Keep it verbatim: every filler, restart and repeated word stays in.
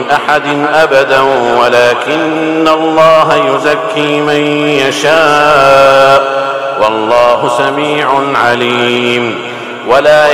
أحد أبدا ولكن الله يزكي من يشاء والله سميع عليم. ولا